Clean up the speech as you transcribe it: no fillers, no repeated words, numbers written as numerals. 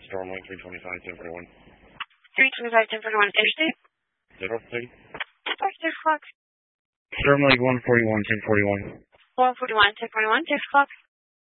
Stormlight 325, 1041. 325, 1041, interstate? 030. Park 6 o'clock. Stormlight 141, 1041. 141, 1041, 6 o'clock.